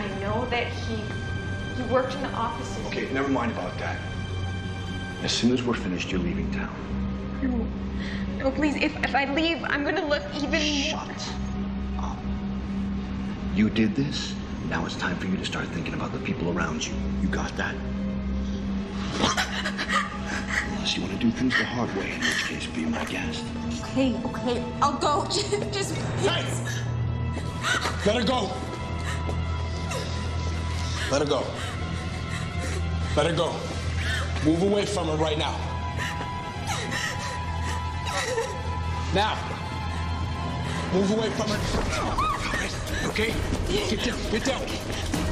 know that he worked in the offices. Okay, never mind about that. As soon as we're finished, you're leaving town. No, please, if I leave, I'm gonna look even more. Shut up. You did this. Now it's time for you to start thinking about the people around you. You got that? Unless you want to do things the hard way, in which case, be my guest. Okay, I'll go. Just Hey! Let her go. Let her go. Let her go. Move away from her right now. Now. Move away from her. Okay? Get down.